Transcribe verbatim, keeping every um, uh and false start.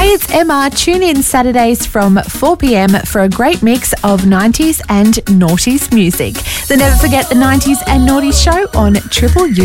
Hey, it's Emma. Tune in Saturdays from four p.m. for a great mix of nineties and noughties music. So never forget the nineties and noughties show on Triple U.